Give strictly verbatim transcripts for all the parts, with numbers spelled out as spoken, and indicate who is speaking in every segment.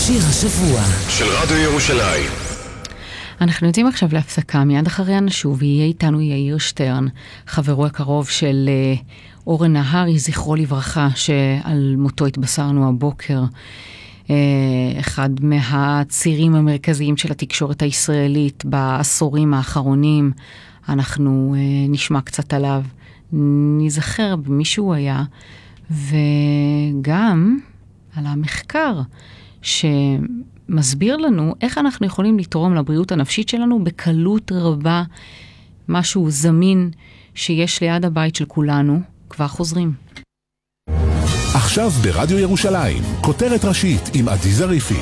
Speaker 1: שיר השבוע
Speaker 2: של רדיו ירושלים.
Speaker 3: אנחנו יוצאים עכשיו להפסקה, מיד אחרי נשוב, יהיה איתנו יאיר שטרן, חברו הקרוב של אורן נהרי, זכרו לברכה, שעל מותו התבשרנו הבוקר, אחד מהצירים המרכזיים של התקשורת הישראלית בעשורים האחרונים. אנחנו נשמע קצת עליו, נזכר במי שהוא היה, וגם על המחקר שמסביר לנו איך אנחנו יכולים לתרום לבריאות הנפשית שלנו בקלות רבה, משהו זמין שיש ליד הבית של כולנו. כבר חוזרים.
Speaker 4: עכשיו ברדיו ירושלים, כותרת ראשית עם עדי זריפי.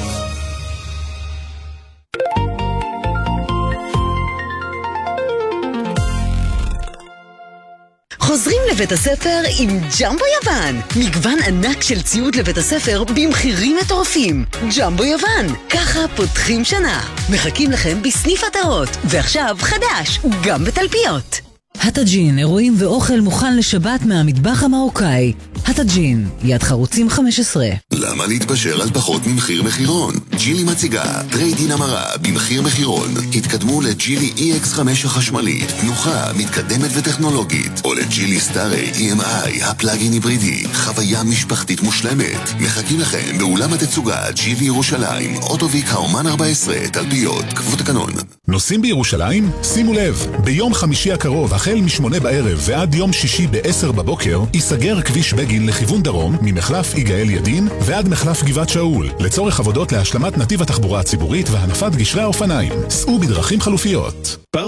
Speaker 5: חוזרים לבית הספר עם ג'מבו יוון. מגוון ענק של ציוד לבית הספר במחירים מטורפים. ג'מבו יוון, ככה פותחים שנה. מחכים לכם בסניף עטרות, ועכשיו חדש, גם בתלפיות.
Speaker 1: הטאג'ין, אירועים ואוכל מוכן לשבת מהמטבח המרוקאי. הטאג'ין, יד חרוצים חמש עשרה.
Speaker 2: למה להתפשר על פחות ממחיר מחירון? ג'ילי מציגה טרייד-אין המרה במחיר מחירון. התקדמו לג'ילי אי אקס חמש החשמלית, תנוחה, מתקדמת וטכנולוגית, או לג'ילי סטארי אי אם איי, הפלאגין היברידי, חוויה משפחתית מושלמת. מחכים לכם באולם התצוגה ג'ילי ירושלים, אוטוביק האומן ארבע עשרה, תלפיות, כפוף תקנון.
Speaker 4: נוסעים בירושלים? שימו לב, ביום חמישי הקרוב, החל משמונה בערב ועד יום שישי בעשר בבוקר, ייסגר כביש בגין לכיוון דרום, ממחלף יגאל ידין ועד מחלף גבעת שאול, לצורך עבודות להשלמת נתיב התחבורה הציבורית והנפת גשרי האופניים. סעו בדרכים חלופיות.